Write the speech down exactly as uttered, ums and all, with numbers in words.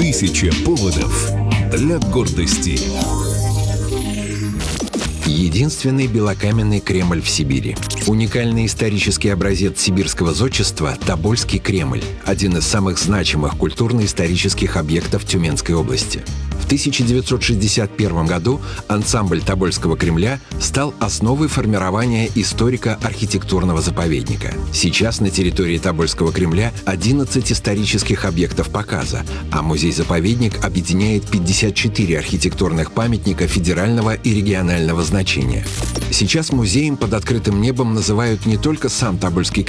Тысяча поводов для гордости. Единственный белокаменный Кремль в Сибири. Уникальный исторический образец сибирского зодчества – Тобольский Кремль, один из самых значимых культурно-исторических объектов Тюменской области. В тысяча девятьсот шестьдесят первом году ансамбль Тобольского Кремля стал основой формирования историко-архитектурного заповедника. Сейчас на территории Тобольского Кремля одиннадцать исторических объектов показа, а музей-заповедник объединяет пятьдесят четыре архитектурных памятника федерального и регионального значения. Сейчас музеем под открытым небом называют не только сам Тобольский